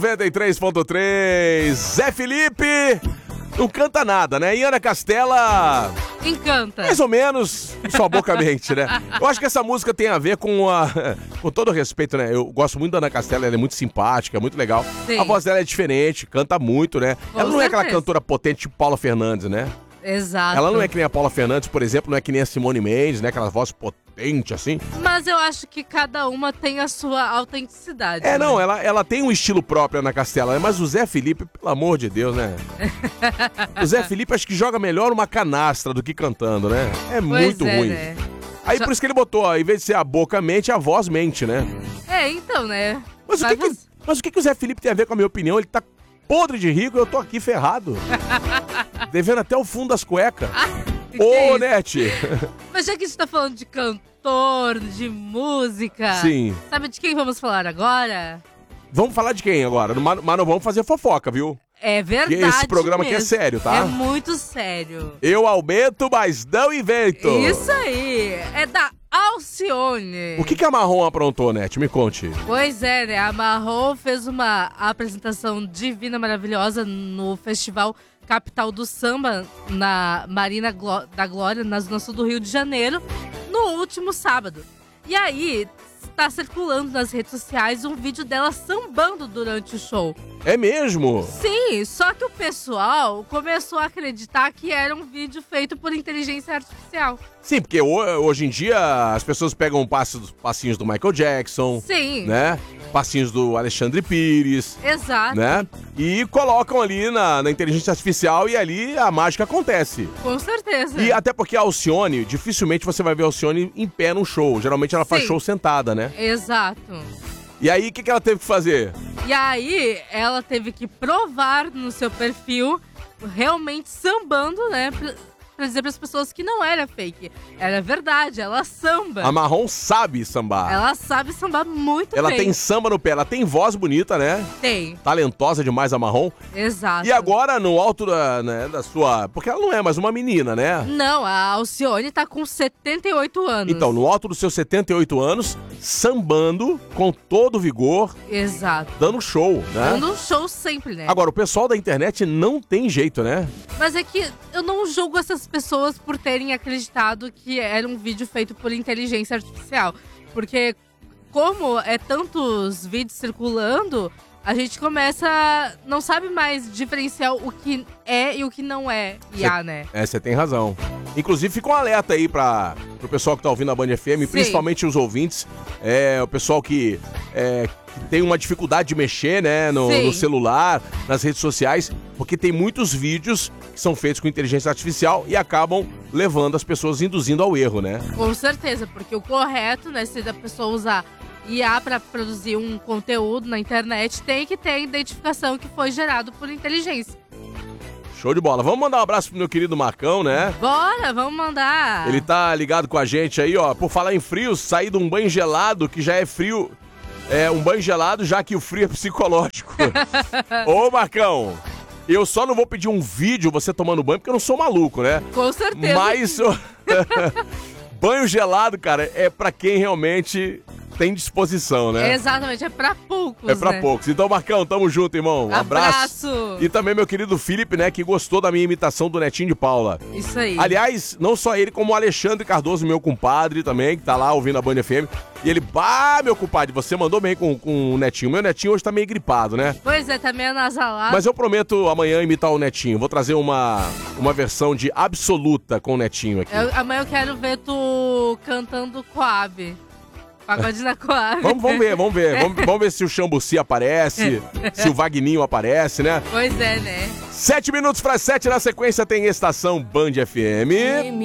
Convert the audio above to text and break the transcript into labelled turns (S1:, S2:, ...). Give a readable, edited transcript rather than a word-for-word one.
S1: 93.3, Zé Felipe não canta nada, né? E Ana Castela...
S2: Encanta.
S1: Mais ou menos, sua boca mente, né? Eu acho que essa música tem a ver com com todo respeito, né? Eu gosto muito da Ana Castela, ela é muito simpática, muito legal.
S2: Sim.
S1: A voz dela é diferente, canta muito, né? Ela não é aquela cantora potente tipo Paula Fernandes, né?
S2: Exato.
S1: Ela não é que nem a Paula Fernandes, por exemplo, não é que nem a Simone Mendes, né? Aquela voz potente, assim.
S2: Mas eu acho que cada uma tem a sua autenticidade.
S1: É,
S2: né?
S1: não, ela tem um estilo próprio na Castela, mas o Zé Felipe, pelo amor de Deus, né? O Zé Felipe acho que joga melhor uma canastra do que cantando, né? É muito ruim.
S2: Né?
S1: Aí por isso que ele botou, ó, em vez de ser a boca mente, a voz mente, né?
S2: É, então, né?
S1: Mas o que o Zé Felipe tem a ver com a minha opinião? Ele tá podre de rico e eu tô aqui ferrado. Devendo até o fundo das cuecas. Ô, Nete!
S2: Mas já que a gente tá falando de cantor, de música...
S1: Sim.
S2: Sabe de quem vamos falar agora?
S1: Vamos falar de quem agora? Mas não vamos fazer fofoca, viu?
S2: É verdade.
S1: Porque esse programa aqui é sério, tá?
S2: É muito sério.
S1: Eu aumento, mas não invento.
S2: Isso aí. É da Alcione.
S1: O que a Marrom aprontou, Nete? Me conte.
S2: Pois é, né? A Marrom fez uma apresentação divina, maravilhosa no festival Capital do Samba, na Marina da Glória, na Zona Sul do Rio de Janeiro, no último sábado. E aí, está circulando nas redes sociais um vídeo dela sambando durante o show.
S1: É mesmo?
S2: Sim, só que o pessoal começou a acreditar que era um vídeo feito por inteligência artificial.
S1: Sim, porque hoje em dia as pessoas pegam passinhos do Michael Jackson.
S2: Sim.
S1: Né? Passinhos do Alexandre Pires.
S2: Exato.
S1: Né? E colocam ali na inteligência artificial e ali a mágica acontece.
S2: Com certeza.
S1: E até porque a Alcione, dificilmente você vai ver a Alcione em pé num show. Geralmente ela faz
S2: Sim.
S1: show sentada, né?
S2: Exato.
S1: E aí, o que ela teve que fazer?
S2: E aí, ela teve que provar no seu perfil, realmente sambando, né? Pra dizer pras pessoas que não era fake. Era verdade, ela samba.
S1: A Marrom sabe sambar.
S2: Ela sabe sambar muito
S1: Ela
S2: bem.
S1: tem samba no pé, ela tem voz bonita, né?
S2: Tem.
S1: Talentosa demais a Marrom.
S2: Exato.
S1: E agora, no alto da sua... Porque ela não é mais uma menina, né?
S2: Não, a Alcione tá com 78 anos.
S1: Então, no alto dos seus 78 anos, sambando com todo vigor,
S2: Exato.
S1: dando show, né?
S2: Dando um show sempre, né?
S1: Agora, o pessoal da internet não tem jeito, né?
S2: Mas é que eu não julgo essas pessoas por terem acreditado que era um vídeo feito por inteligência artificial. Porque como é tantos vídeos circulando, a gente não sabe mais diferenciar o que é e o que não é IA, né?
S1: Você tem razão. Inclusive, fica um alerta aí pro pessoal que tá ouvindo a Band FM,
S2: Sim.
S1: principalmente os ouvintes, o pessoal que tem uma dificuldade de mexer, né, no celular, nas redes sociais, porque tem muitos vídeos que são feitos com inteligência artificial e acabam levando as pessoas, induzindo ao erro, né?
S2: Com certeza, porque o correto, né, se a pessoa usar IA para produzir um conteúdo na internet, tem que ter a identificação que foi gerado por inteligência.
S1: Show de bola. Vamos mandar um abraço pro meu querido Marcão, né?
S2: Bora, vamos mandar.
S1: Ele tá ligado com a gente aí, ó. Por falar em frio, sair de um banho gelado, que já é frio. Um banho gelado, já que o frio é psicológico. Ô, Marcão, eu só não vou pedir um vídeo você tomando banho, porque eu não sou maluco, né?
S2: Com certeza.
S1: Mas banho gelado, cara, é pra quem realmente tem disposição, né?
S2: Exatamente, é pra poucos,
S1: É pra
S2: né?
S1: poucos. Então, Marcão, tamo junto, irmão. Um abraço.
S2: Abraço.
S1: E também meu querido Felipe, né, que gostou da minha imitação do Netinho de Paula.
S2: Isso aí.
S1: Aliás, não só ele, como o Alexandre Cardoso, meu compadre também, que tá lá ouvindo a Band FM. E ele, meu compadre, você mandou bem com o Netinho. Meu Netinho hoje tá meio gripado, né?
S2: Pois é, tá meio nasalado.
S1: Mas eu prometo amanhã imitar o Netinho. Vou trazer uma versão de Absoluta com o Netinho aqui.
S2: Amanhã eu quero ver tu cantando Coab. Pagode na Coab.
S1: Vamos ver. Vamos ver se o Xambuci aparece, se o Vagninho aparece, né?
S2: Pois é, né?
S1: 7 minutos para 7, na sequência tem Estação Band FM.